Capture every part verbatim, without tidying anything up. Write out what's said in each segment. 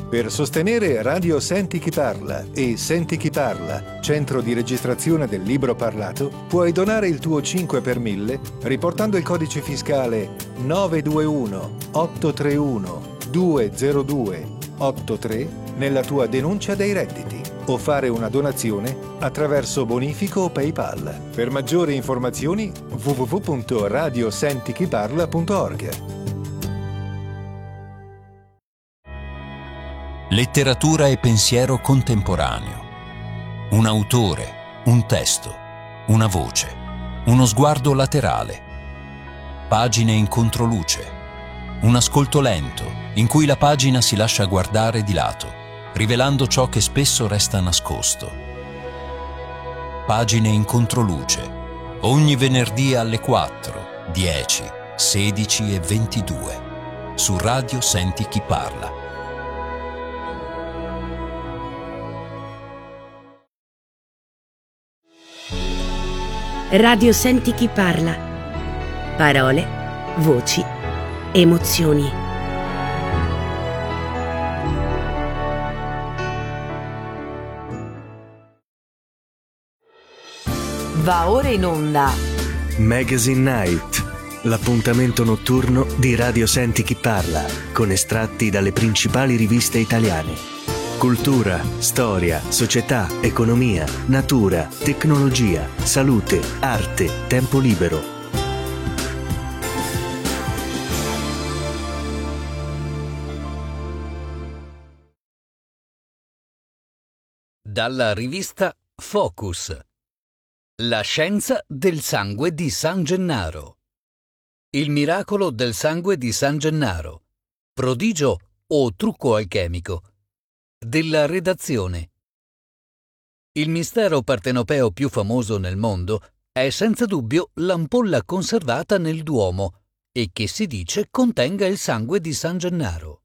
Per sostenere Radio Senti Chi Parla e Senti Chi Parla, centro di registrazione del libro parlato, puoi donare il tuo cinque per mille riportando il codice fiscale nove due uno otto tre uno due zero due otto tre nella tua denuncia dei redditi o fare una donazione attraverso bonifico o PayPal. Per maggiori informazioni w w w punto radio senti chi parla punto org. Letteratura e pensiero contemporaneo. Un autore, un testo, una voce, uno sguardo laterale. Pagine in controluce. Un ascolto lento in cui la pagina si lascia guardare di lato, rivelando ciò che spesso resta nascosto. Pagine in controluce. Ogni venerdì alle quattro, dieci, sedici e ventidue. Su Radio Senti Chi Parla. Radio Senti Chi Parla. Parole, voci, emozioni. Va ora in onda Magazine Night, l'appuntamento notturno di Radio Senti Chi Parla, con estratti dalle principali riviste italiane. Cultura, storia, società, economia, natura, tecnologia, salute, arte, tempo libero. Dalla rivista Focus. La scienza del sangue di San Gennaro. Il miracolo del sangue di San Gennaro. Prodigio o trucco alchemico. Della redazione. Il mistero partenopeo più famoso nel mondo è senza dubbio l'ampolla conservata nel Duomo e che si dice contenga il sangue di San Gennaro.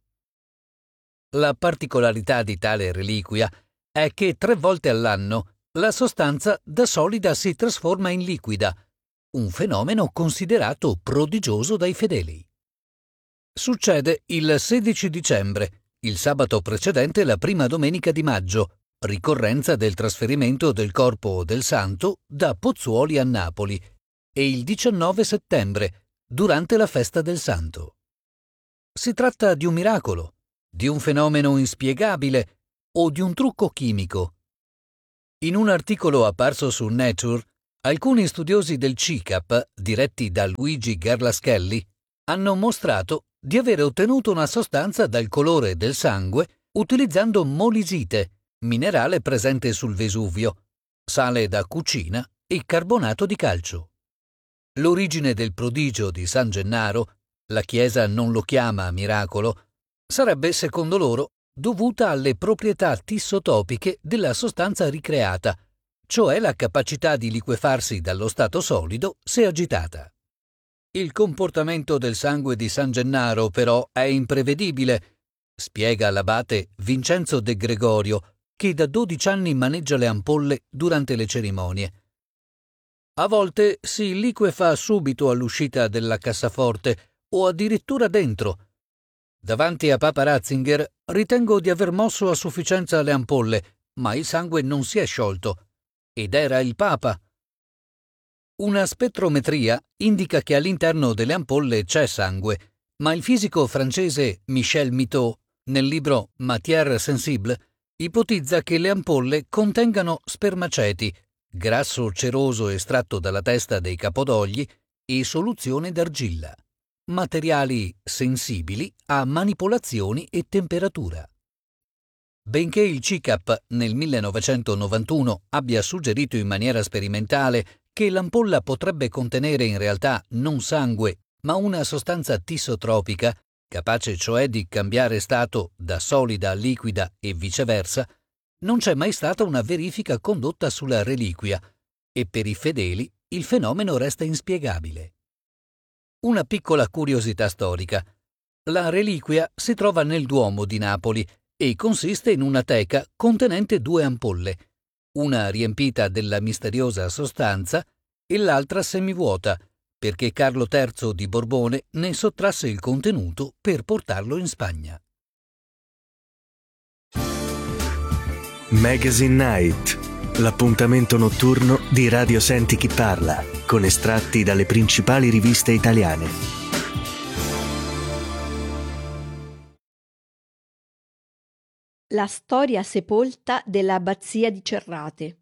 La particolarità di tale reliquia è che tre volte all'anno la sostanza da solida si trasforma in liquida, un fenomeno considerato prodigioso dai fedeli. Succede il sedici dicembre, il sabato precedente la prima domenica di maggio, ricorrenza del trasferimento del corpo del santo da Pozzuoli a Napoli, e il diciannove settembre, durante la festa del santo. Si tratta di un miracolo, di un fenomeno inspiegabile o di un trucco chimico. In un articolo apparso su Nature, alcuni studiosi del C I C A P, diretti da Luigi Garlaschelli, hanno mostrato di aver ottenuto una sostanza dal colore del sangue utilizzando molisite, minerale presente sul Vesuvio, sale da cucina e carbonato di calcio. L'origine del prodigio di San Gennaro, la Chiesa non lo chiama miracolo, sarebbe, secondo loro, dovuta alle proprietà tissotopiche della sostanza ricreata, cioè la capacità di liquefarsi dallo stato solido se agitata. Il comportamento del sangue di San Gennaro, però, è imprevedibile, spiega l'abate Vincenzo De Gregorio, che da dodici anni maneggia le ampolle durante le cerimonie. A volte si liquefa subito all'uscita della cassaforte o addirittura dentro. Davanti a Papa Ratzinger ritengo di aver mosso a sufficienza le ampolle, ma il sangue non si è sciolto. Ed era il Papa. Una spettrometria indica che all'interno delle ampolle c'è sangue, ma il fisico francese Michel Mitot, nel libro Matière sensible, ipotizza che le ampolle contengano spermaceti, grasso ceroso estratto dalla testa dei capodogli e soluzione d'argilla, materiali sensibili a manipolazioni e temperatura. Benché il C I C A P nel millenovecentonovantuno abbia suggerito in maniera sperimentale che l'ampolla potrebbe contenere in realtà non sangue, ma una sostanza tissotropica, capace cioè di cambiare stato da solida a liquida e viceversa, non c'è mai stata una verifica condotta sulla reliquia e per i fedeli il fenomeno resta inspiegabile. Una piccola curiosità storica. La reliquia si trova nel Duomo di Napoli e consiste in una teca contenente due ampolle, una riempita della misteriosa sostanza e l'altra semivuota, perché Carlo terzo di Borbone ne sottrasse il contenuto per portarlo in Spagna. Magazine Night, l'appuntamento notturno di Radio Senti Chi Parla, con estratti dalle principali riviste italiane. La storia sepolta dell'abbazia di Cerrate.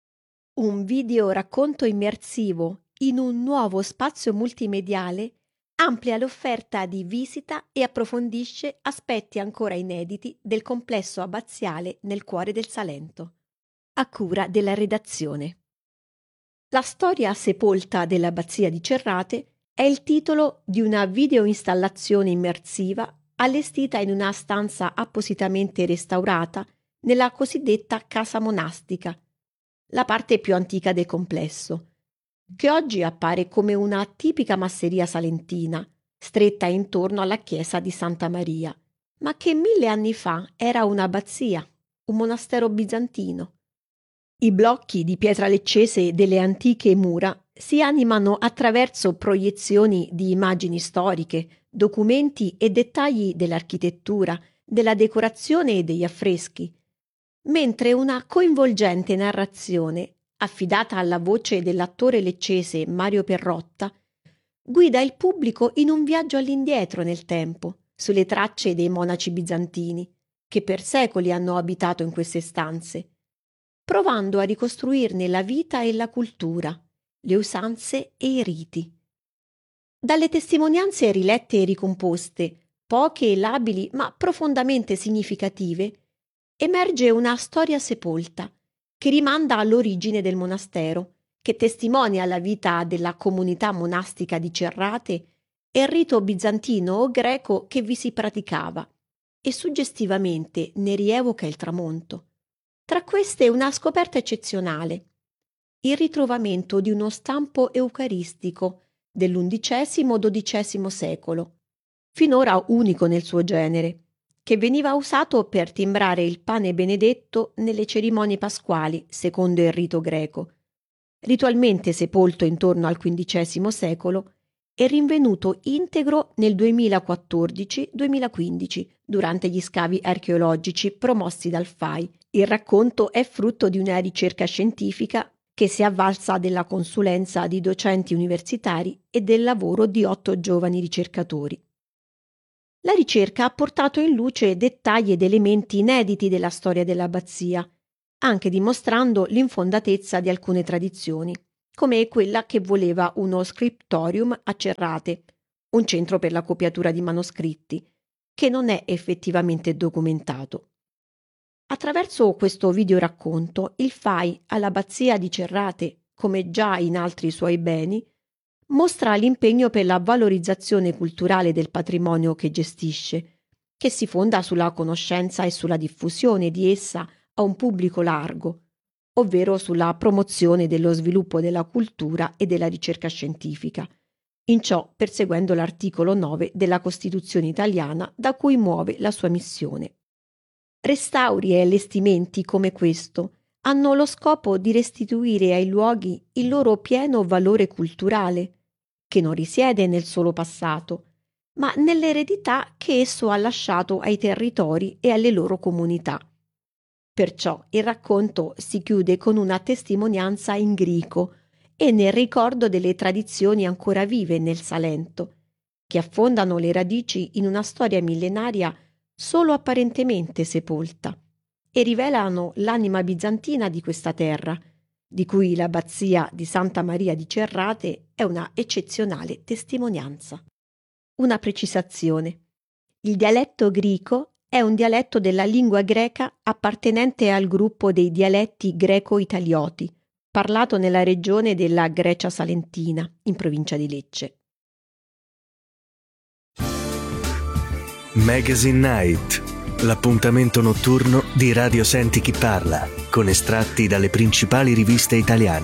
Un video racconto immersivo in un nuovo spazio multimediale amplia l'offerta di visita e approfondisce aspetti ancora inediti del complesso abbaziale nel cuore del Salento, a cura della redazione. La storia sepolta dell'abbazia di Cerrate è il titolo di una videoinstallazione immersiva allestita in una stanza appositamente restaurata nella cosiddetta casa monastica, la parte più antica del complesso, che oggi appare come una tipica masseria salentina, stretta intorno alla chiesa di Santa Maria, ma che mille anni fa era un'abbazia, un monastero bizantino. I blocchi di pietra leccese delle antiche mura si animano attraverso proiezioni di immagini storiche, documenti e dettagli dell'architettura, della decorazione e degli affreschi, mentre una coinvolgente narrazione, affidata alla voce dell'attore leccese Mario Perrotta, guida il pubblico in un viaggio all'indietro nel tempo, sulle tracce dei monaci bizantini, che per secoli hanno abitato in queste stanze, provando a ricostruirne la vita e la cultura, le usanze e i riti. Dalle testimonianze rilette e ricomposte, poche e labili ma profondamente significative, emerge una storia sepolta che rimanda all'origine del monastero, che testimonia la vita della comunità monastica di Cerrate e il rito bizantino o greco che vi si praticava, e suggestivamente ne rievoca il tramonto. Tra queste una scoperta eccezionale, il ritrovamento di uno stampo eucaristico dell'undicesimo dodicesimo secolo, finora unico nel suo genere, che veniva usato per timbrare il pane benedetto nelle cerimonie pasquali secondo il rito greco, ritualmente sepolto intorno al quindicesimo secolo e rinvenuto integro nel duemilaquattordici duemilaquindici durante gli scavi archeologici promossi dal F A I. Il racconto è frutto di una ricerca scientifica che si è avvalsa della consulenza di docenti universitari e del lavoro di otto giovani ricercatori. La ricerca ha portato in luce dettagli ed elementi inediti della storia dell'abbazia, anche dimostrando l'infondatezza di alcune tradizioni, come quella che voleva uno scriptorium a Cerrate, un centro per la copiatura di manoscritti, che non è effettivamente documentato. Attraverso questo videoracconto, il F A I all'abbazia di Cerrate, come già in altri suoi beni, mostra l'impegno per la valorizzazione culturale del patrimonio che gestisce, che si fonda sulla conoscenza e sulla diffusione di essa a un pubblico largo, ovvero sulla promozione dello sviluppo della cultura e della ricerca scientifica, in ciò perseguendo l'articolo nove della Costituzione italiana da cui muove la sua missione. Restauri e allestimenti come questo hanno lo scopo di restituire ai luoghi il loro pieno valore culturale, che non risiede nel solo passato, ma nell'eredità che esso ha lasciato ai territori e alle loro comunità. Perciò il racconto si chiude con una testimonianza in greco e nel ricordo delle tradizioni ancora vive nel Salento, che affondano le radici in una storia millenaria solo apparentemente sepolta e rivelano l'anima bizantina di questa terra, di cui l'abbazia di Santa Maria di Cerrate è una eccezionale testimonianza. Una precisazione. Il dialetto greco è un dialetto della lingua greca appartenente al gruppo dei dialetti greco-italioti, parlato nella regione della Grecia Salentina, in provincia di Lecce. Magazine Night, l'appuntamento notturno di Radio Senti Chi Parla, con estratti dalle principali riviste italiane.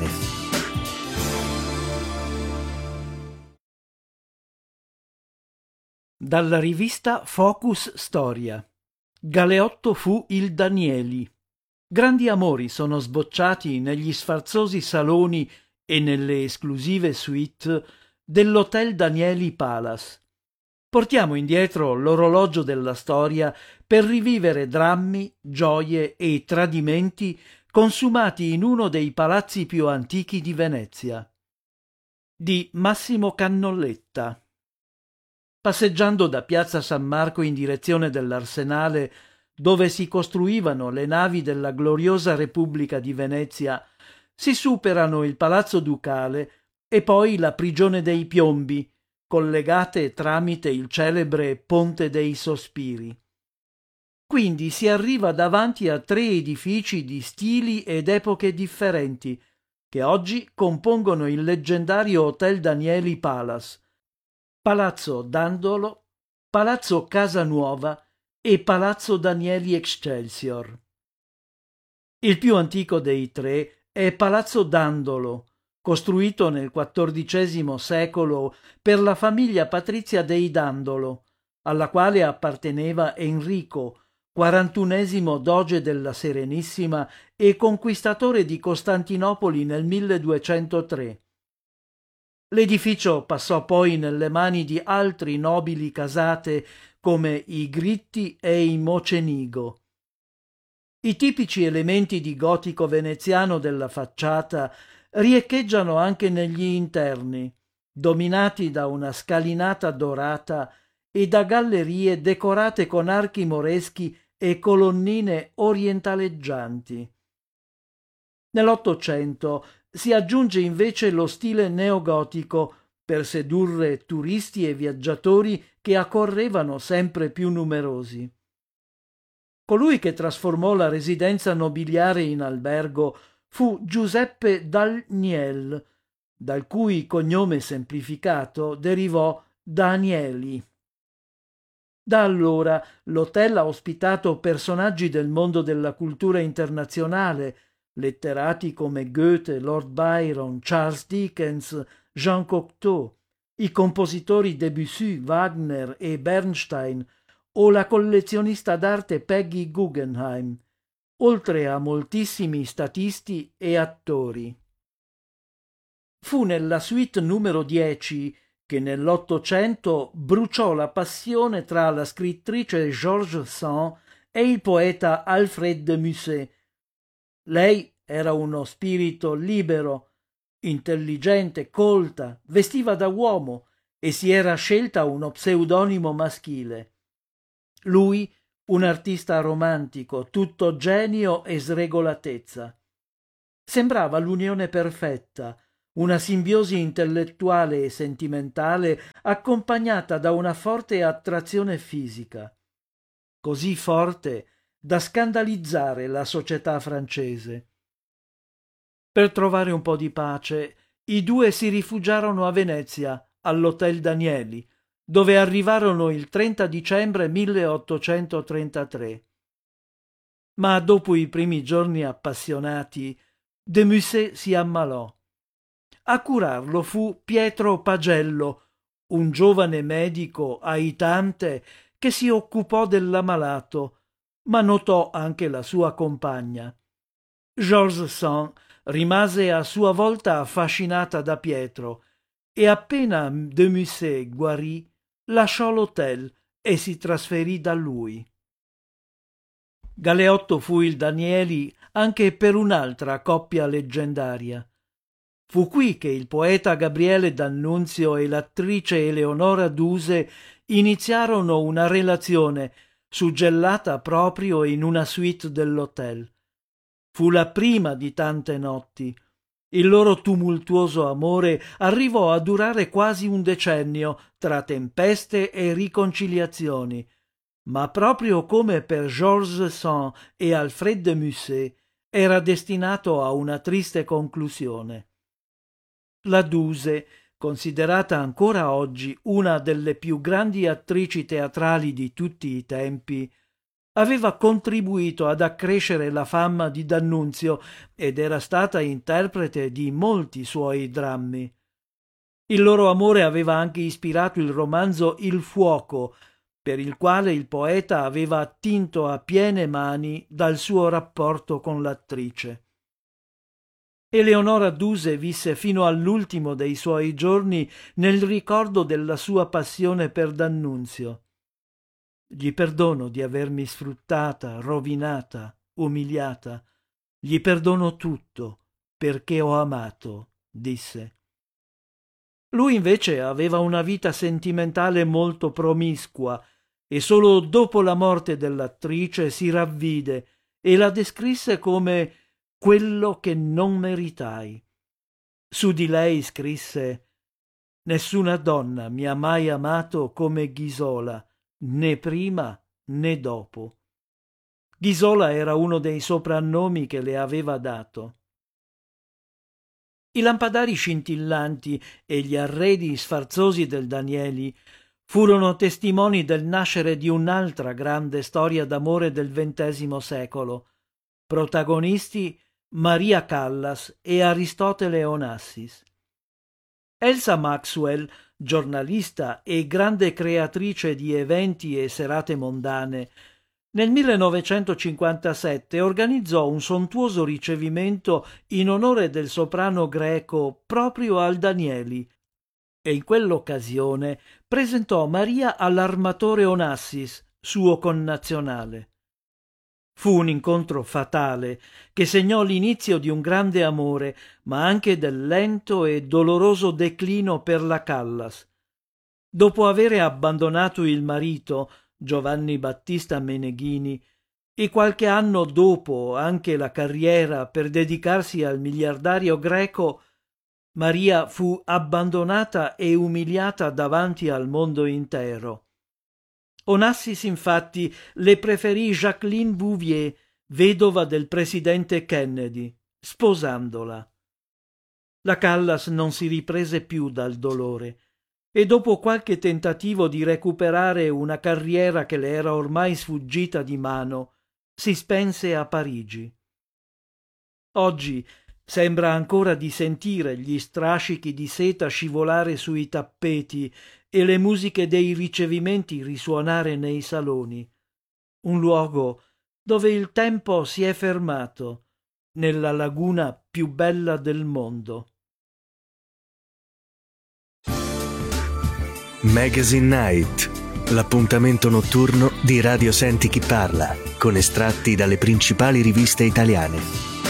Dalla rivista Focus Storia. Galeotto fu il Danieli. Grandi amori sono sbocciati negli sfarzosi saloni e nelle esclusive suite dell'Hotel Danieli Palace. Portiamo indietro l'orologio della storia per rivivere drammi, gioie e tradimenti consumati in uno dei palazzi più antichi di Venezia. Di Massimo Cannolletta. Passeggiando da Piazza San Marco in direzione dell'Arsenale, dove si costruivano le navi della gloriosa Repubblica di Venezia, si superano il Palazzo Ducale e poi la Prigione dei Piombi, collegate tramite il celebre Ponte dei Sospiri. Quindi si arriva davanti a tre edifici di stili ed epoche differenti, che oggi compongono il leggendario Hotel Danieli Palace, Palazzo Dandolo, Palazzo Casanuova e Palazzo Danieli Excelsior. Il più antico dei tre è Palazzo Dandolo, costruito nel quattordicesimo secolo per la famiglia patrizia dei Dandolo, alla quale apparteneva Enrico, quarantunesimo doge della Serenissima e conquistatore di Costantinopoli nel milleduecentotre. L'edificio passò poi nelle mani di altri nobili casate come i Gritti e i Mocenigo. I tipici elementi di gotico veneziano della facciata riecheggiano anche negli interni, dominati da una scalinata dorata e da gallerie decorate con archi moreschi e colonnine orientaleggianti. Nell'Ottocento si aggiunge invece lo stile neogotico per sedurre turisti e viaggiatori che accorrevano sempre più numerosi. Colui che trasformò la residenza nobiliare in albergo fu Giuseppe Daniel, dal cui cognome semplificato derivò Danieli. Da allora l'hotel ha ospitato personaggi del mondo della cultura internazionale, letterati come Goethe, Lord Byron, Charles Dickens, Jean Cocteau, i compositori Debussy, Wagner e Bernstein o la collezionista d'arte Peggy Guggenheim, oltre a moltissimi statisti e attori. Fu nella suite numero dieci che nell'Ottocento bruciò la passione tra la scrittrice Georges Sand e il poeta Alfred de Musset. Lei era uno spirito libero, intelligente, colta, vestiva da uomo e si era scelta uno pseudonimo maschile. Lui, un artista romantico, tutto genio e sregolatezza. Sembrava l'unione perfetta, una simbiosi intellettuale e sentimentale accompagnata da una forte attrazione fisica, così forte da scandalizzare la società francese. Per trovare un po' di pace, i due si rifugiarono a Venezia, all'Hotel Danieli, dove arrivarono il trenta dicembre milleottocentotrentatré. Ma dopo i primi giorni appassionati, de Musset si ammalò. A curarlo fu Pietro Pagello, un giovane medico aitante che si occupò dell'ammalato, ma notò anche la sua compagna. Georges Sand rimase a sua volta affascinata da Pietro e appena de Musset guarì, lasciò l'hotel e si trasferì da lui. Galeotto fu il Danieli anche per un'altra coppia leggendaria. Fu qui che il poeta Gabriele D'Annunzio e l'attrice Eleonora Duse iniziarono una relazione suggellata proprio in una suite dell'hotel. Fu la prima di tante notti. Il loro tumultuoso amore arrivò a durare quasi un decennio tra tempeste e riconciliazioni, ma proprio come per Georges Sand e Alfred de Musset era destinato a una triste conclusione. La Duse, considerata ancora oggi una delle più grandi attrici teatrali di tutti i tempi, aveva contribuito ad accrescere la fama di D'Annunzio ed era stata interprete di molti suoi drammi. Il loro amore aveva anche ispirato il romanzo Il fuoco, per il quale il poeta aveva attinto a piene mani dal suo rapporto con l'attrice. Eleonora Duse visse fino all'ultimo dei suoi giorni nel ricordo della sua passione per D'Annunzio. Gli perdono di avermi sfruttata, rovinata, umiliata. Gli perdono tutto perché ho amato, disse. Lui invece aveva una vita sentimentale molto promiscua e solo dopo la morte dell'attrice si ravvide e la descrisse come quello che non meritai. Su di lei scrisse: nessuna donna mi ha mai amato come Ghisola, né prima né dopo. Ghisola era uno dei soprannomi che le aveva dato. I lampadari scintillanti e gli arredi sfarzosi del Danieli furono testimoni del nascere di un'altra grande storia d'amore del ventesimo secolo. Protagonisti Maria Callas e Aristotele Onassis. Elsa Maxwell, giornalista e grande creatrice di eventi e serate mondane, nel millenovecentocinquantasette organizzò un sontuoso ricevimento in onore del soprano greco proprio al Danieli e in quell'occasione presentò Maria all'armatore Onassis, suo connazionale. Fu un incontro fatale che segnò l'inizio di un grande amore, ma anche del lento e doloroso declino per la Callas. Dopo avere abbandonato il marito, Giovanni Battista Meneghini, e qualche anno dopo anche la carriera per dedicarsi al miliardario greco, Maria fu abbandonata e umiliata davanti al mondo intero. Onassis infatti le preferì Jacqueline Bouvier, vedova del presidente Kennedy, sposandola. La Callas non si riprese più dal dolore e dopo qualche tentativo di recuperare una carriera che le era ormai sfuggita di mano, si spense a Parigi. Oggi sembra ancora di sentire gli strascichi di seta scivolare sui tappeti e le musiche dei ricevimenti risuonare nei saloni. Un luogo dove il tempo si è fermato, nella laguna più bella del mondo. Magazine Night, l'appuntamento notturno di Radio Senti Chi Parla, con estratti dalle principali riviste italiane.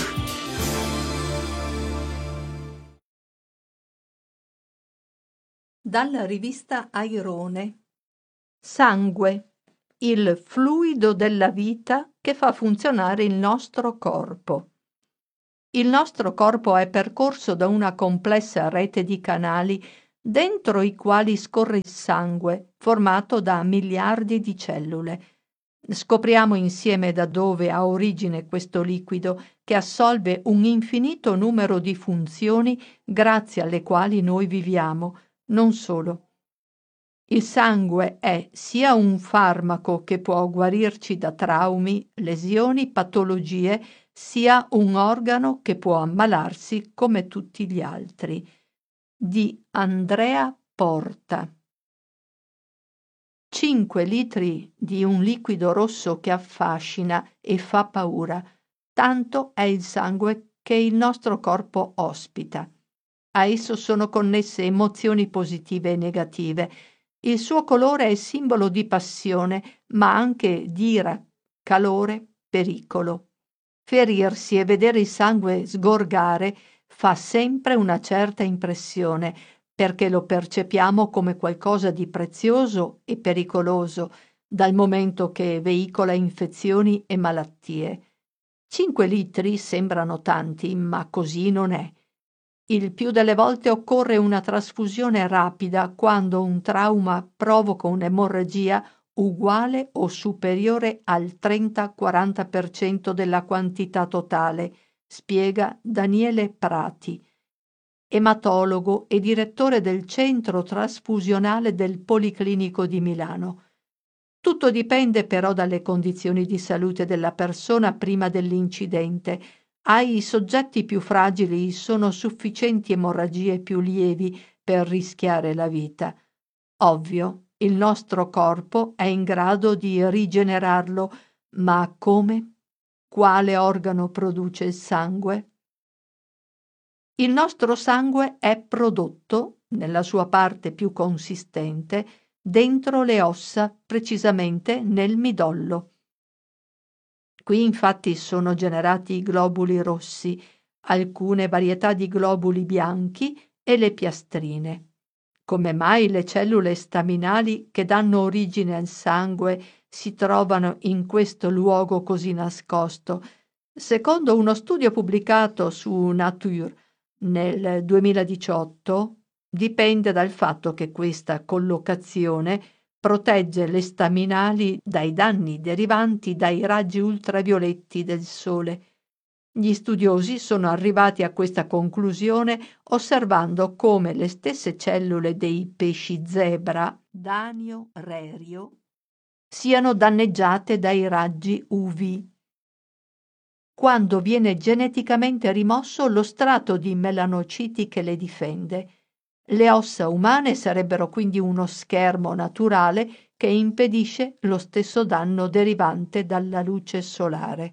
Dalla rivista Airone. Sangue, il fluido della vita che fa funzionare il nostro corpo. Il nostro corpo è percorso da una complessa rete di canali dentro i quali scorre il sangue, formato da miliardi di cellule. Scopriamo insieme da dove ha origine questo liquido che assolve un infinito numero di funzioni grazie alle quali noi viviamo. Non solo. Il sangue è sia un farmaco che può guarirci da traumi, lesioni, patologie, sia un organo che può ammalarsi come tutti gli altri. Di Andrea Porta. Cinque litri di un liquido rosso che affascina e fa paura. Tanto è il sangue che il nostro corpo ospita. A esso sono connesse emozioni positive e negative. Il suo colore è simbolo di passione, ma anche di ira, calore, pericolo. Ferirsi e vedere il sangue sgorgare fa sempre una certa impressione, perché lo percepiamo come qualcosa di prezioso e pericoloso, dal momento che veicola infezioni e malattie. Cinque litri sembrano tanti, ma così non è. Il più delle volte occorre una trasfusione rapida quando un trauma provoca un'emorragia uguale o superiore al trenta-quaranta per cento della quantità totale, spiega Daniele Prati, ematologo e direttore del Centro Trasfusionale del Policlinico di Milano. Tutto dipende però dalle condizioni di salute della persona prima dell'incidente. Ai soggetti più fragili sono sufficienti emorragie più lievi per rischiare la vita. Ovvio, il nostro corpo è in grado di rigenerarlo, ma come? Quale organo produce il sangue? Il nostro sangue è prodotto, nella sua parte più consistente, dentro le ossa, precisamente nel midollo. Qui infatti sono generati i globuli rossi, alcune varietà di globuli bianchi e le piastrine. Come mai le cellule staminali che danno origine al sangue si trovano in questo luogo così nascosto? Secondo uno studio pubblicato su Nature nel duemiladiciotto, dipende dal fatto che questa collocazione protegge le staminali dai danni derivanti dai raggi ultravioletti del sole. Gli studiosi sono arrivati a questa conclusione osservando come le stesse cellule dei pesci zebra, Danio rerio, siano danneggiate dai raggi U V. Quando viene geneticamente rimosso lo strato di melanociti che le difende. Le ossa umane sarebbero quindi uno schermo naturale che impedisce lo stesso danno derivante dalla luce solare.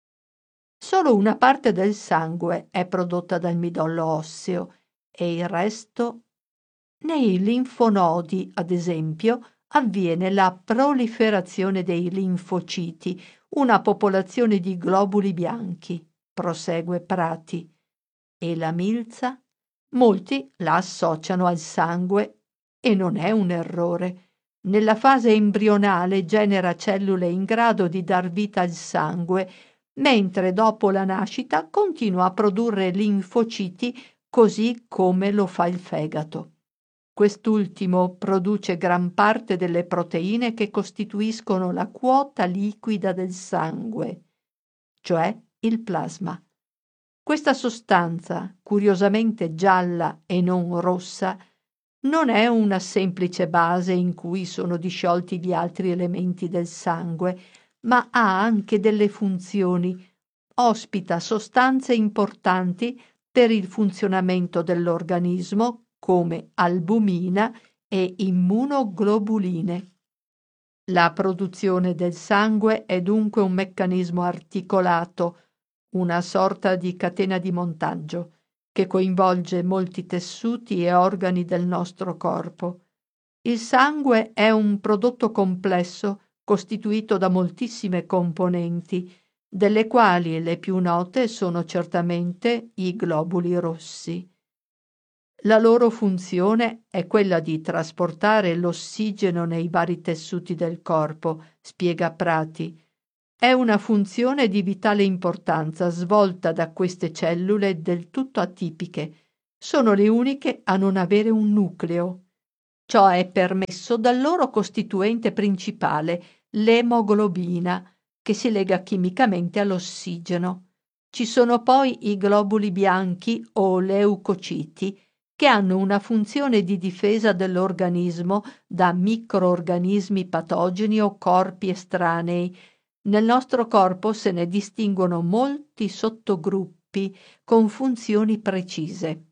Solo una parte del sangue è prodotta dal midollo osseo e il resto. Nei linfonodi, ad esempio, avviene la proliferazione dei linfociti, una popolazione di globuli bianchi, prosegue Prati. E la milza? Molti la associano al sangue e non è un errore. Nella fase embrionale genera cellule in grado di dar vita al sangue, mentre dopo la nascita continua a produrre linfociti così come lo fa il fegato. Quest'ultimo produce gran parte delle proteine che costituiscono la quota liquida del sangue, cioè il plasma. Questa sostanza, curiosamente gialla e non rossa, non è una semplice base in cui sono disciolti gli altri elementi del sangue, ma ha anche delle funzioni. Ospita sostanze importanti per il funzionamento dell'organismo come albumina e immunoglobuline. La produzione del sangue è dunque un meccanismo articolato, una sorta di catena di montaggio, che coinvolge molti tessuti e organi del nostro corpo. Il sangue è un prodotto complesso costituito da moltissime componenti, delle quali le più note sono certamente i globuli rossi. La loro funzione è quella di trasportare l'ossigeno nei vari tessuti del corpo, spiega Prati. È una funzione di vitale importanza svolta da queste cellule del tutto atipiche. Sono le uniche a non avere un nucleo. Ciò è permesso dal loro costituente principale, l'emoglobina, che si lega chimicamente all'ossigeno. Ci sono poi i globuli bianchi o leucociti, che hanno una funzione di difesa dell'organismo da microorganismi patogeni o corpi estranei. Nel nostro corpo se ne distinguono molti sottogruppi con funzioni precise.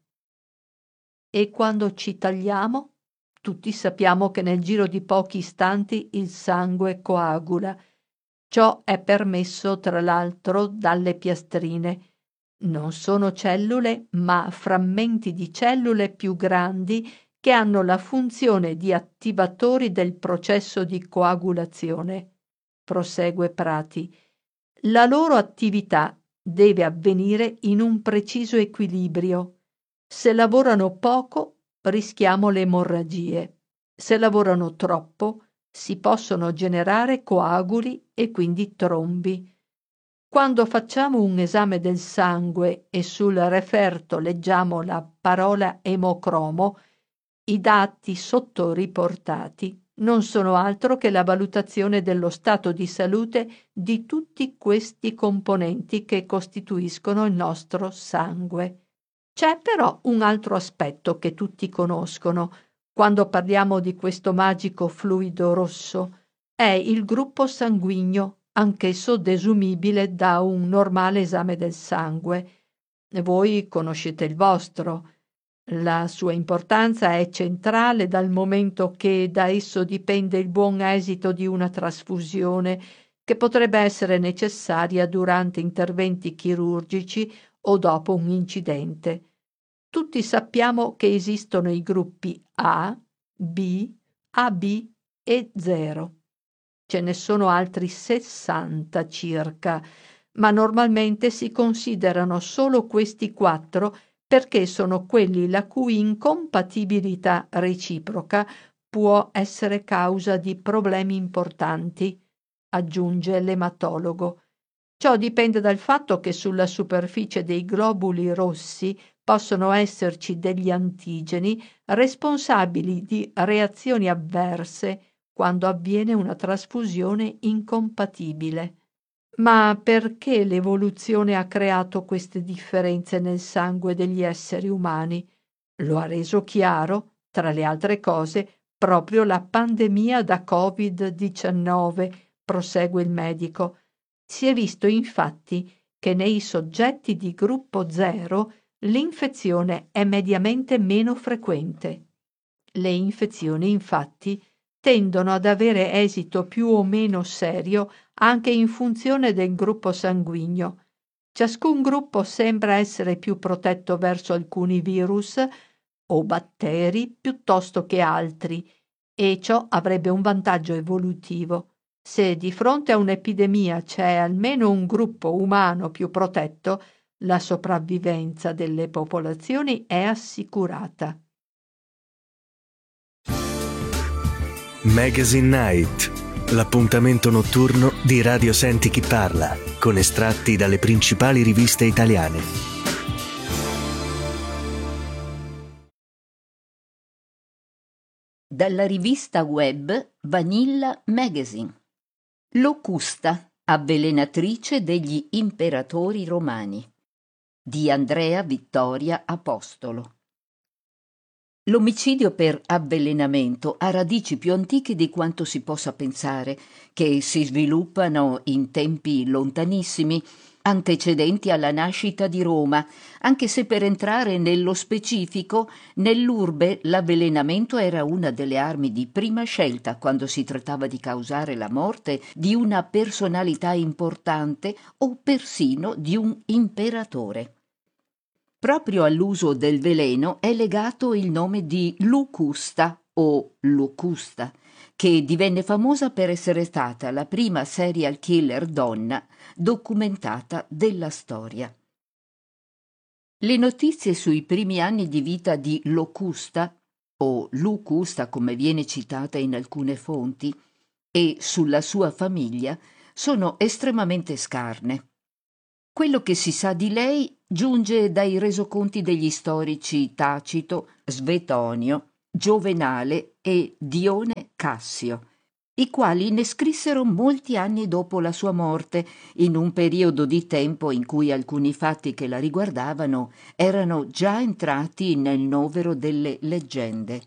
E quando ci tagliamo? Tutti sappiamo che nel giro di pochi istanti il sangue coagula. Ciò è permesso, tra l'altro, dalle piastrine. Non sono cellule, ma frammenti di cellule più grandi che hanno la funzione di attivatori del processo di coagulazione. Prosegue Prati. La loro attività deve avvenire in un preciso equilibrio. Se lavorano poco, rischiamo le emorragie. Se lavorano troppo, si possono generare coaguli e quindi trombi. Quando facciamo un esame del sangue e sul referto leggiamo la parola emocromo, i dati sottoriportati non sono altro che la valutazione dello stato di salute di tutti questi componenti che costituiscono il nostro sangue. C'è però un altro aspetto che tutti conoscono quando parliamo di questo magico fluido rosso. È il gruppo sanguigno, anch'esso desumibile da un normale esame del sangue. Voi conoscete il vostro. La sua importanza è centrale dal momento che da esso dipende il buon esito di una trasfusione che potrebbe essere necessaria durante interventi chirurgici o dopo un incidente. Tutti sappiamo che esistono i gruppi A, B, A B e zero. Ce ne sono altri sessanta circa, ma normalmente si considerano solo questi quattro perché sono quelli la cui incompatibilità reciproca può essere causa di problemi importanti, aggiunge l'ematologo. Ciò dipende dal fatto che sulla superficie dei globuli rossi possono esserci degli antigeni responsabili di reazioni avverse quando avviene una trasfusione incompatibile. Ma perché l'evoluzione ha creato queste differenze nel sangue degli esseri umani? Lo ha reso chiaro, tra le altre cose, proprio la pandemia da covid diciannove, prosegue il medico. Si è visto infatti che nei soggetti di gruppo zero l'infezione è mediamente meno frequente. Le infezioni, infatti, tendono ad avere esito più o meno serio anche in funzione del gruppo sanguigno. Ciascun gruppo sembra essere più protetto verso alcuni virus o batteri piuttosto che altri, e ciò avrebbe un vantaggio evolutivo. Se di fronte a un'epidemia c'è almeno un gruppo umano più protetto, la sopravvivenza delle popolazioni è assicurata. Magazine Night, l'appuntamento notturno di Radio Senti Chi Parla, con estratti dalle principali riviste italiane. Dalla rivista web Vanilla Magazine. Locusta, avvelenatrice degli imperatori romani, di Andrea Vittoria Apostolo. L'omicidio per avvelenamento ha radici più antiche di quanto si possa pensare, che si sviluppano in tempi lontanissimi, antecedenti alla nascita di Roma, anche se per entrare nello specifico, nell'urbe l'avvelenamento era una delle armi di prima scelta quando si trattava di causare la morte di una personalità importante o persino di un imperatore. Proprio all'uso del veleno è legato il nome di Locusta o Locusta, che divenne famosa per essere stata la prima serial killer donna documentata della storia. Le notizie sui primi anni di vita di Locusta, o Lucusta come viene citata in alcune fonti, e sulla sua famiglia sono estremamente scarne. Quello che si sa di lei giunge dai resoconti degli storici Tacito, Svetonio, Giovenale e Dione Cassio, i quali ne scrissero molti anni dopo la sua morte, in un periodo di tempo in cui alcuni fatti che la riguardavano erano già entrati nel novero delle leggende.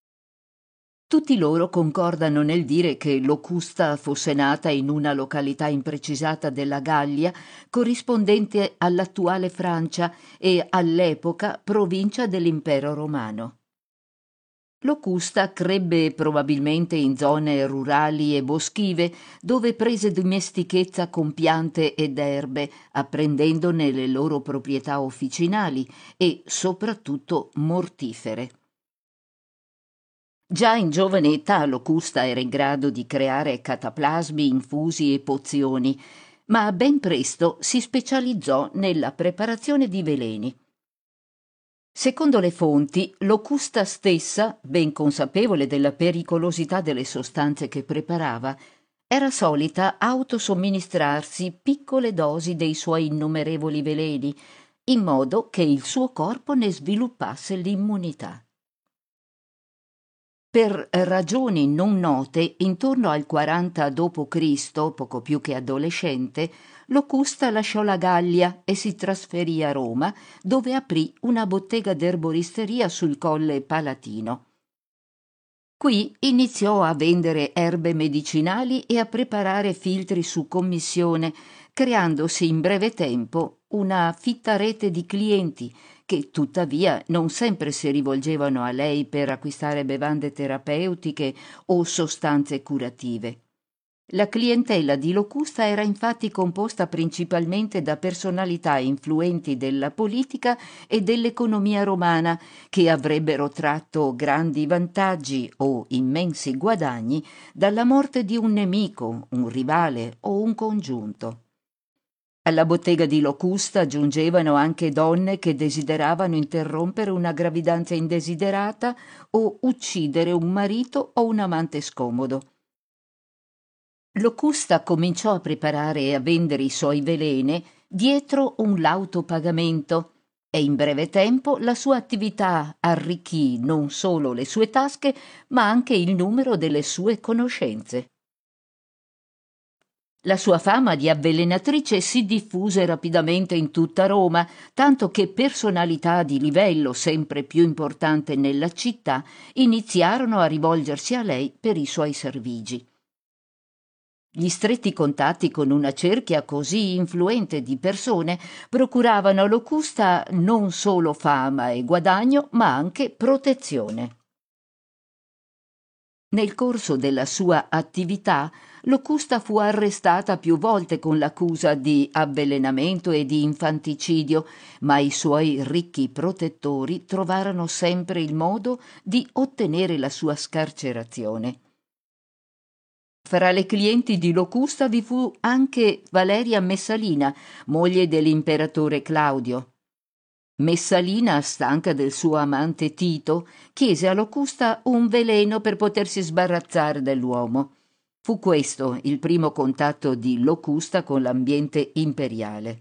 Tutti loro concordano nel dire che Locusta fosse nata in una località imprecisata della Gallia, corrispondente all'attuale Francia e all'epoca provincia dell'Impero Romano. Locusta crebbe probabilmente in zone rurali e boschive, dove prese dimestichezza con piante ed erbe, apprendendone le loro proprietà officinali e soprattutto mortifere. Già in giovane età Locusta era in grado di creare cataplasmi, infusi e pozioni, ma ben presto si specializzò nella preparazione di veleni. Secondo le fonti, Locusta stessa, ben consapevole della pericolosità delle sostanze che preparava, era solita autosomministrarsi piccole dosi dei suoi innumerevoli veleni, in modo che il suo corpo ne sviluppasse l'immunità. Per ragioni non note, intorno al quaranta dopo Cristo, poco più che adolescente, Locusta lasciò la Gallia e si trasferì a Roma, dove aprì una bottega d'erboristeria sul Colle Palatino. Qui iniziò a vendere erbe medicinali e a preparare filtri su commissione, creandosi in breve tempo una fitta rete di clienti che tuttavia non sempre si rivolgevano a lei per acquistare bevande terapeutiche o sostanze curative. La clientela di Locusta era infatti composta principalmente da personalità influenti della politica e dell'economia romana che avrebbero tratto grandi vantaggi o immensi guadagni dalla morte di un nemico, un rivale o un congiunto. Alla bottega di Locusta giungevano anche donne che desideravano interrompere una gravidanza indesiderata o uccidere un marito o un amante scomodo. Locusta cominciò a preparare e a vendere i suoi veleni dietro un lauto pagamento e in breve tempo la sua attività arricchì non solo le sue tasche ma anche il numero delle sue conoscenze. La sua fama di avvelenatrice si diffuse rapidamente in tutta Roma, tanto che personalità di livello sempre più importante nella città iniziarono a rivolgersi a lei per i suoi servigi. Gli stretti contatti con una cerchia così influente di persone procuravano a Locusta non solo fama e guadagno, ma anche protezione. Nel corso della sua attività, Locusta fu arrestata più volte con l'accusa di avvelenamento e di infanticidio, ma i suoi ricchi protettori trovarono sempre il modo di ottenere la sua scarcerazione. Fra le clienti di Locusta vi fu anche Valeria Messalina, moglie dell'imperatore Claudio. Messalina, stanca del suo amante Tito, chiese a Locusta un veleno per potersi sbarazzare dell'uomo. Fu questo il primo contatto di Locusta con l'ambiente imperiale.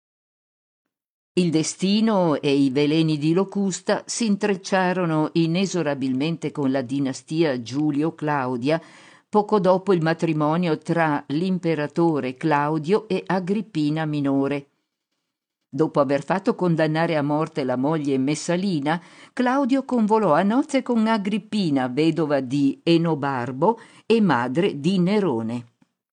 Il destino e i veleni di Locusta si intrecciarono inesorabilmente con la dinastia Giulio-Claudia poco dopo il matrimonio tra l'imperatore Claudio e Agrippina minore. Dopo aver fatto condannare a morte la moglie Messalina, Claudio convolò a nozze con Agrippina, vedova di Enobarbo e madre di Nerone.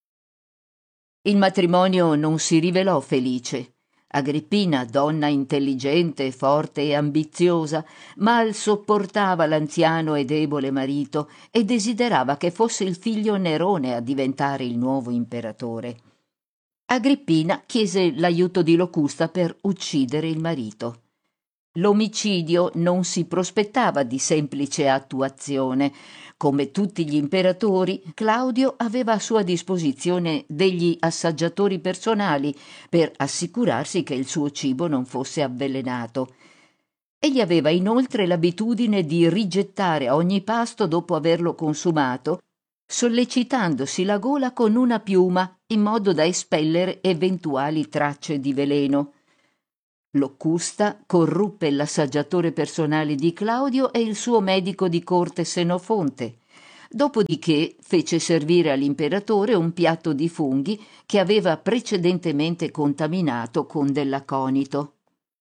Il matrimonio non si rivelò felice. Agrippina, donna intelligente, forte e ambiziosa, mal sopportava l'anziano e debole marito e desiderava che fosse il figlio Nerone a diventare il nuovo imperatore. Agrippina chiese l'aiuto di Locusta per uccidere il marito. L'omicidio non si prospettava di semplice attuazione. Come tutti gli imperatori, Claudio aveva a sua disposizione degli assaggiatori personali per assicurarsi che il suo cibo non fosse avvelenato. Egli aveva inoltre l'abitudine di rigettare ogni pasto dopo averlo consumato, sollecitandosi la gola con una piuma in modo da espellere eventuali tracce di veleno. Locusta corruppe l'assaggiatore personale di Claudio e il suo medico di corte Senofonte. Dopodiché fece servire all'imperatore un piatto di funghi che aveva precedentemente contaminato con dell'aconito.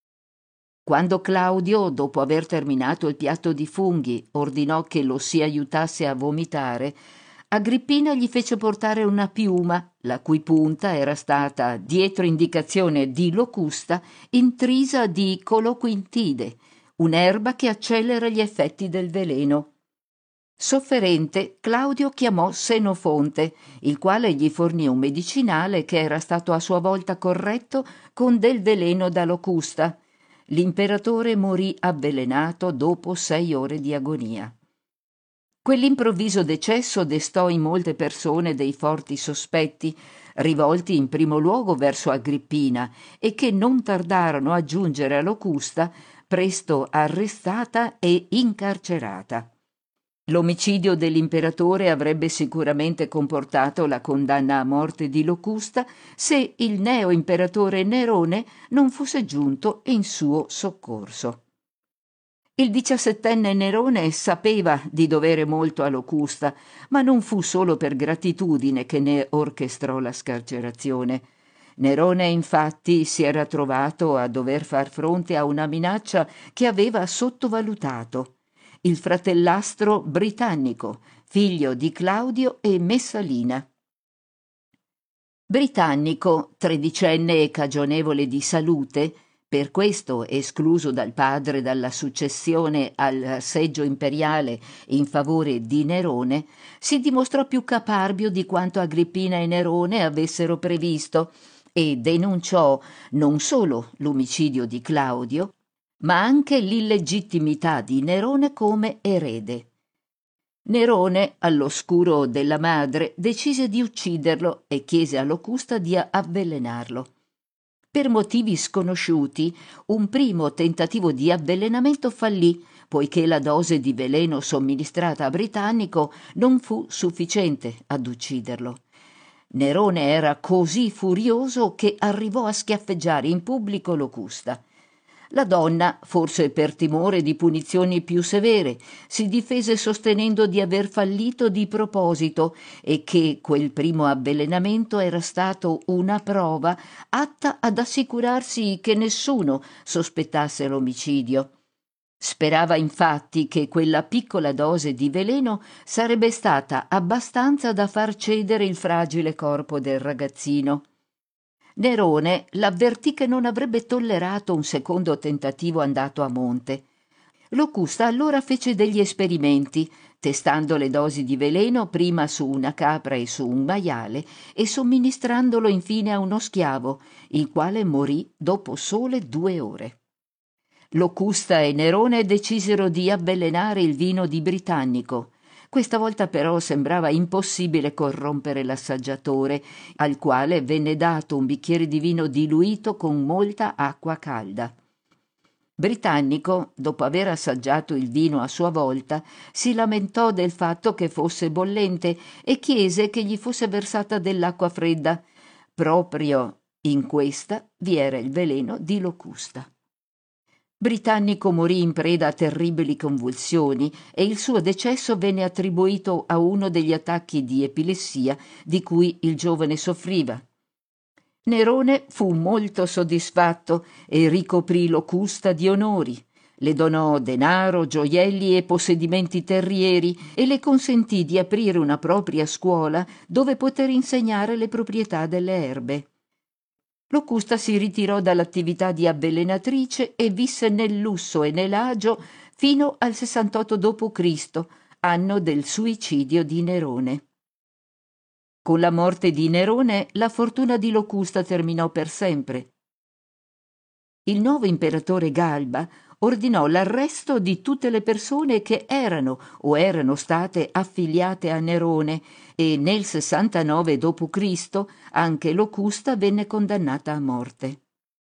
Quando Claudio, dopo aver terminato il piatto di funghi, ordinò che lo si aiutasse a vomitare, Agrippina gli fece portare una piuma, la cui punta era stata, dietro indicazione di Locusta, intrisa di coloquintide, un'erba che accelera gli effetti del veleno. Sofferente, Claudio chiamò Senofonte, il quale gli fornì un medicinale che era stato a sua volta corretto con del veleno da Locusta. L'imperatore morì avvelenato dopo sei ore di agonia. Quell'improvviso decesso destò in molte persone dei forti sospetti, rivolti in primo luogo verso Agrippina, e che non tardarono a giungere a Locusta, presto arrestata e incarcerata. L'omicidio dell'imperatore avrebbe sicuramente comportato la condanna a morte di Locusta se il neo-imperatore Nerone non fosse giunto in suo soccorso. Il diciassettenne Nerone sapeva di dovere molto a Locusta, ma non fu solo per gratitudine che ne orchestrò la scarcerazione. Nerone, infatti, si era trovato a dover far fronte a una minaccia che aveva sottovalutato: il fratellastro Britannico, figlio di Claudio e Messalina. Britannico, tredicenne e cagionevole di salute, Per questo, escluso dal padre dalla successione al seggio imperiale in favore di Nerone, si dimostrò più caparbio di quanto Agrippina e Nerone avessero previsto e denunciò non solo l'omicidio di Claudio, ma anche l'illegittimità di Nerone come erede. Nerone, all'oscuro della madre, decise di ucciderlo e chiese a Locusta di avvelenarlo. Per motivi sconosciuti, un primo tentativo di avvelenamento fallì, poiché la dose di veleno somministrata a Britannico non fu sufficiente ad ucciderlo. Nerone era così furioso che arrivò a schiaffeggiare in pubblico Locusta. La donna, forse per timore di punizioni più severe, si difese sostenendo di aver fallito di proposito e che quel primo avvelenamento era stato una prova atta ad assicurarsi che nessuno sospettasse l'omicidio. Sperava infatti che quella piccola dose di veleno sarebbe stata abbastanza da far cedere il fragile corpo del ragazzino. Nerone l'avvertì che non avrebbe tollerato un secondo tentativo andato a monte. Locusta allora fece degli esperimenti, testando le dosi di veleno prima su una capra e su un maiale e somministrandolo infine a uno schiavo, il quale morì dopo sole due ore. Locusta e Nerone decisero di avvelenare il vino di Britannico. Questa volta però sembrava impossibile corrompere l'assaggiatore, al quale venne dato un bicchiere di vino diluito con molta acqua calda. Britannico, dopo aver assaggiato il vino a sua volta, si lamentò del fatto che fosse bollente e chiese che gli fosse versata dell'acqua fredda. Proprio in questa vi era il veleno di Locusta. Britannico morì in preda a terribili convulsioni e il suo decesso venne attribuito a uno degli attacchi di epilessia di cui il giovane soffriva. Nerone fu molto soddisfatto e ricoprì Locusta di onori. Le donò denaro, gioielli e possedimenti terrieri e le consentì di aprire una propria scuola dove poter insegnare le proprietà delle erbe. Locusta si ritirò dall'attività di avvelenatrice e visse nel lusso e nell'agio fino al sessantotto dopo Cristo, anno del suicidio di Nerone. Con la morte di Nerone la fortuna di Locusta terminò per sempre. Il nuovo imperatore Galba ordinò l'arresto di tutte le persone che erano o erano state affiliate a Nerone e nel sessantanove dopo Cristo anche Locusta venne condannata a morte.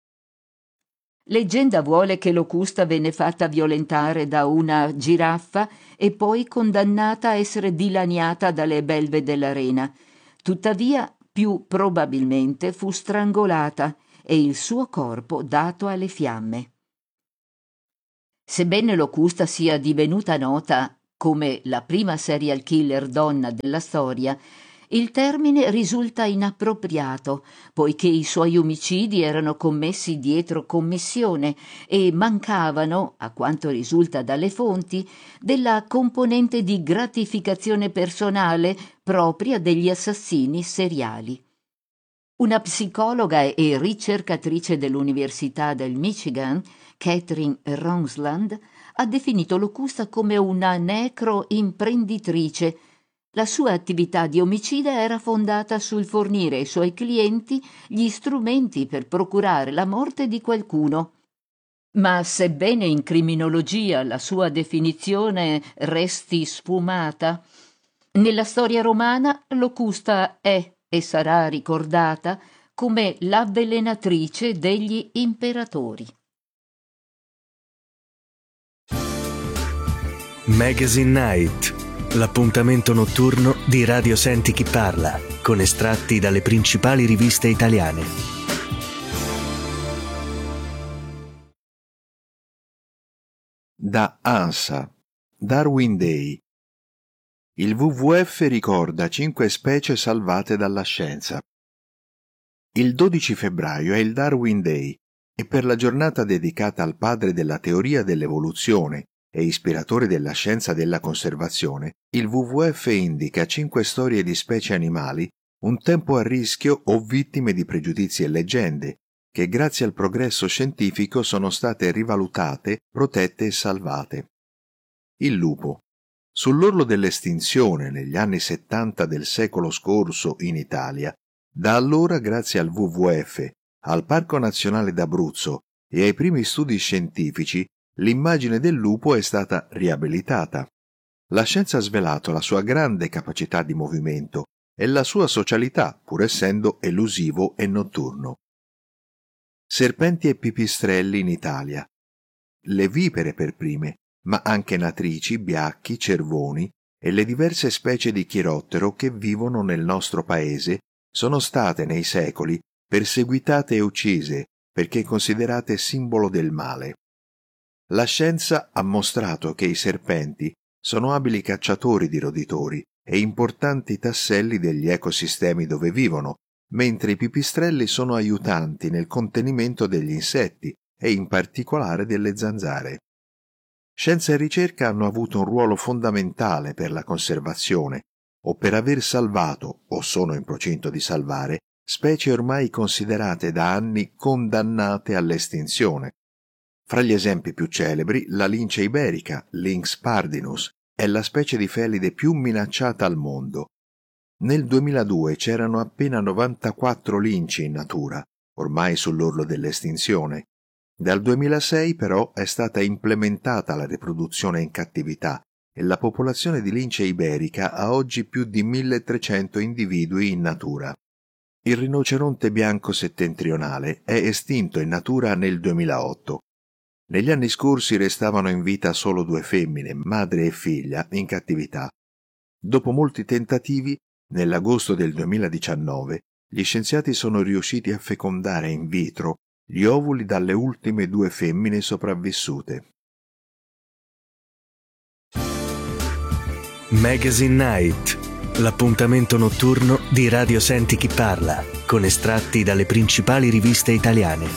Leggenda vuole che Locusta venne fatta violentare da una giraffa e poi condannata a essere dilaniata dalle belve dell'arena. Tuttavia, più probabilmente fu strangolata e il suo corpo dato alle fiamme. Sebbene Locusta sia divenuta nota come la prima serial killer donna della storia, il termine risulta inappropriato, poiché i suoi omicidi erano commessi dietro commissione e mancavano, a quanto risulta dalle fonti, della componente di gratificazione personale propria degli assassini seriali. Una psicologa e ricercatrice dell'Università del Michigan, Catherine Ronsland, ha definito Locusta come una necroimprenditrice. La sua attività di omicida era fondata sul fornire ai suoi clienti gli strumenti per procurare la morte di qualcuno. Ma sebbene in criminologia la sua definizione resti sfumata, nella storia romana Locusta è e sarà ricordata come l'avvelenatrice degli imperatori. Magazine Night, l'appuntamento notturno di Radio Senti Chi Parla, con estratti dalle principali riviste italiane. Da ANSA, Darwin Day. Il W W F ricorda cinque specie salvate dalla scienza. Il dodici febbraio è il Darwin Day e per la giornata dedicata al padre della teoria dell'evoluzione e ispiratore della scienza della conservazione, il W W F indica cinque storie di specie animali un tempo a rischio o vittime di pregiudizi e leggende, che grazie al progresso scientifico sono state rivalutate, protette e salvate. Il lupo. Sull'orlo dell'estinzione negli anni settanta del secolo scorso in Italia, da allora grazie al W W F, al Parco Nazionale d'Abruzzo e ai primi studi scientifici, l'immagine del lupo è stata riabilitata. La scienza ha svelato la sua grande capacità di movimento e la sua socialità, pur essendo elusivo e notturno. Serpenti e pipistrelli in Italia. Le vipere per prime, ma anche natrici, biacchi, cervoni e le diverse specie di chirottero che vivono nel nostro paese sono state nei secoli perseguitate e uccise perché considerate simbolo del male. La scienza ha mostrato che i serpenti sono abili cacciatori di roditori e importanti tasselli degli ecosistemi dove vivono, mentre i pipistrelli sono aiutanti nel contenimento degli insetti e in particolare delle zanzare. Scienza e ricerca hanno avuto un ruolo fondamentale per la conservazione o per aver salvato, o sono in procinto di salvare, specie ormai considerate da anni condannate all'estinzione. Fra gli esempi più celebri, la lince iberica, Lynx pardinus, è la specie di felide più minacciata al mondo. Nel duemiladue c'erano appena novantaquattro linci in natura, ormai sull'orlo dell'estinzione. Dal duemilasei però è stata implementata la riproduzione in cattività e la popolazione di lince iberica ha oggi più di milletrecento individui in natura. Il rinoceronte bianco settentrionale è estinto in natura nel duemilaotto. Negli anni scorsi restavano in vita solo due femmine, madre e figlia, in cattività. Dopo molti tentativi, nell'agosto del duemiladiciannove, gli scienziati sono riusciti a fecondare in vitro gli ovuli dalle ultime due femmine sopravvissute. Magazine Night, l'appuntamento notturno di Radio Senti Chi Parla, con estratti dalle principali riviste italiane.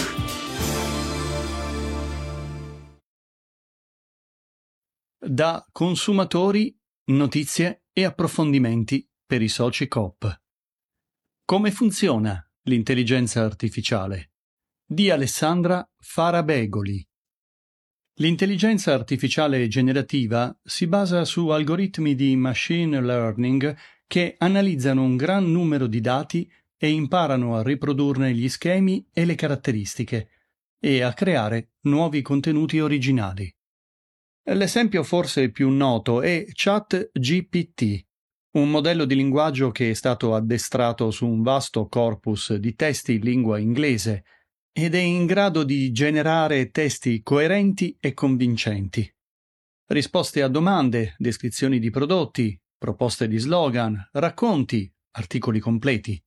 Da consumatori, notizie e approfondimenti per i soci Coop. Come funziona l'intelligenza artificiale? Di Alessandra Farabegoli. L'intelligenza artificiale generativa si basa su algoritmi di machine learning che analizzano un gran numero di dati e imparano a riprodurne gli schemi e le caratteristiche e a creare nuovi contenuti originali. L'esempio forse più noto è ChatGPT, un modello di linguaggio che è stato addestrato su un vasto corpus di testi in lingua inglese ed è in grado di generare testi coerenti e convincenti. Risposte a domande, descrizioni di prodotti, proposte di slogan, racconti, articoli completi.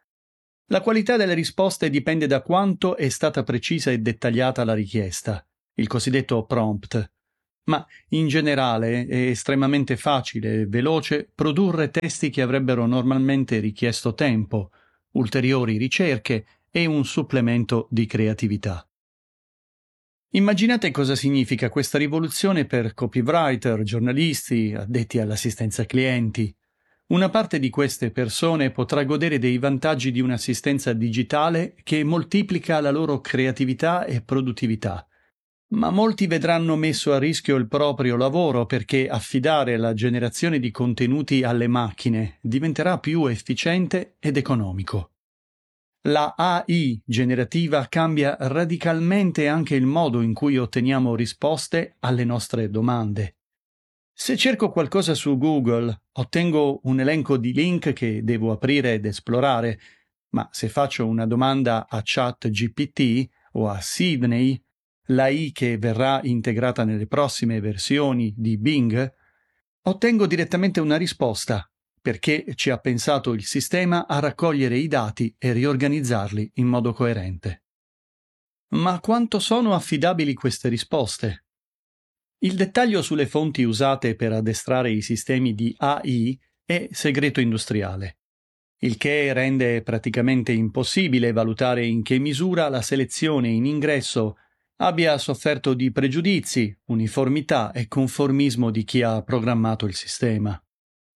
La qualità delle risposte dipende da quanto è stata precisa e dettagliata la richiesta, il cosiddetto prompt. Ma in generale è estremamente facile e veloce produrre testi che avrebbero normalmente richiesto tempo, ulteriori ricerche e un supplemento di creatività. Immaginate cosa significa questa rivoluzione per copywriter, giornalisti, addetti all'assistenza clienti. Una parte di queste persone potrà godere dei vantaggi di un'assistenza digitale che moltiplica la loro creatività e produttività. Ma molti vedranno messo a rischio il proprio lavoro perché affidare la generazione di contenuti alle macchine diventerà più efficiente ed economico. La A I generativa cambia radicalmente anche il modo in cui otteniamo risposte alle nostre domande. Se cerco qualcosa su Google, ottengo un elenco di link che devo aprire ed esplorare, ma se faccio una domanda a ChatGPT o a Sydney, l'A I che verrà integrata nelle prossime versioni di Bing, ottengo direttamente una risposta, perché ci ha pensato il sistema a raccogliere i dati e riorganizzarli in modo coerente. Ma quanto sono affidabili queste risposte? Il dettaglio sulle fonti usate per addestrare i sistemi di A I è segreto industriale, il che rende praticamente impossibile valutare in che misura la selezione in ingresso abbia sofferto di pregiudizi, uniformità e conformismo di chi ha programmato il sistema.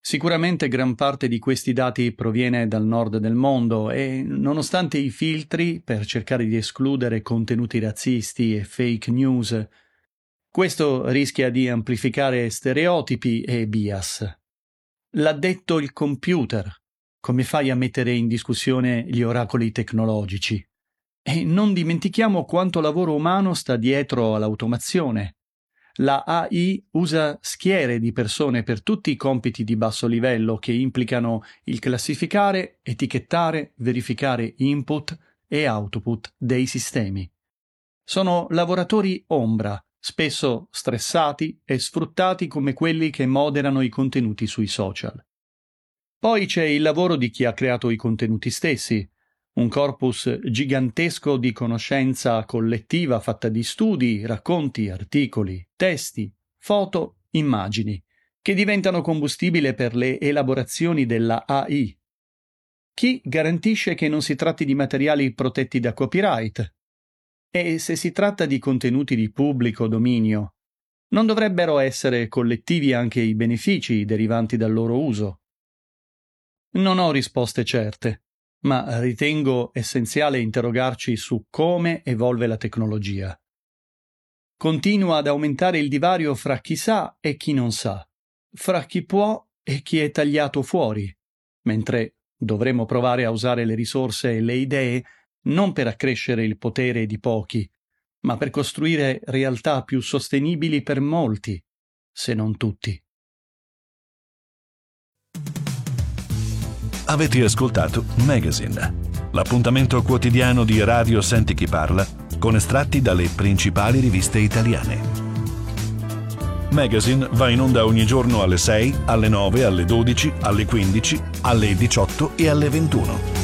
Sicuramente gran parte di questi dati proviene dal nord del mondo e, nonostante i filtri per cercare di escludere contenuti razzisti e fake news, questo rischia di amplificare stereotipi e bias. L'ha detto il computer. Come fai a mettere in discussione gli oracoli tecnologici? E non dimentichiamo quanto lavoro umano sta dietro all'automazione. La A I usa schiere di persone per tutti i compiti di basso livello che implicano il classificare, etichettare, verificare input e output dei sistemi. Sono lavoratori ombra, spesso stressati e sfruttati come quelli che moderano i contenuti sui social. Poi c'è il lavoro di chi ha creato i contenuti stessi, un corpus gigantesco di conoscenza collettiva fatta di studi, racconti, articoli, testi, foto, immagini, che diventano combustibile per le elaborazioni della A I. Chi garantisce che non si tratti di materiali protetti da copyright? E se si tratta di contenuti di pubblico dominio, non dovrebbero essere collettivi anche i benefici derivanti dal loro uso? Non ho risposte certe, ma ritengo essenziale interrogarci su come evolve la tecnologia. Continua ad aumentare il divario fra chi sa e chi non sa, fra chi può e chi è tagliato fuori, mentre dovremmo provare a usare le risorse e le idee non per accrescere il potere di pochi, ma per costruire realtà più sostenibili per molti, se non tutti. Avete ascoltato Magazine, l'appuntamento quotidiano di Radio Senti Chi Parla con estratti dalle principali riviste italiane. Magazine va in onda ogni giorno alle sei, alle nove, alle dodici, alle quindici, alle diciotto e alle ventuno.